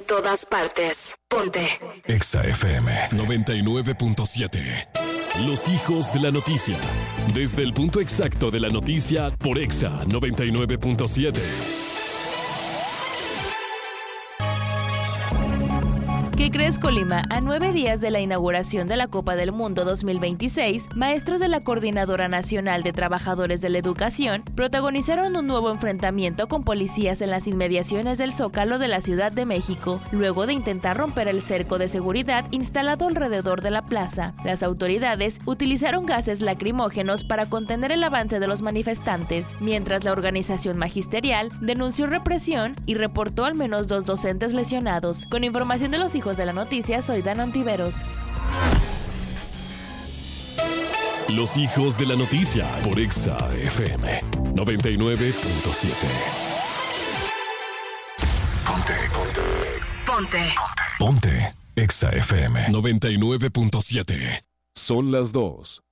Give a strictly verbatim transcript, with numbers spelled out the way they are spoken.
todas partes. Ponte. Exa F M noventa y nueve punto siete. Los hijos de la noticia. Desde el punto exacto de la noticia por Exa noventa y nueve punto siete. ¿Qué crees, Colima? A nueve días de la inauguración de la Copa del Mundo dos mil veintiséis, maestros de la Coordinadora Nacional de Trabajadores de la Educación protagonizaron un nuevo enfrentamiento con policías en las inmediaciones del Zócalo de la Ciudad de México, luego de intentar romper el cerco de seguridad instalado alrededor de la plaza. Las autoridades utilizaron gases lacrimógenos para contener el avance de los manifestantes, mientras la organización magisterial denunció represión y reportó al menos dos docentes lesionados. Con información de los hijos de la noticia, soy Dan Ontiveros. Los hijos de la noticia por Exa F M noventa y nueve punto siete. Ponte, ponte, Ponte. ponte. Ponte Exa F M noventa y nueve punto siete. Son las dos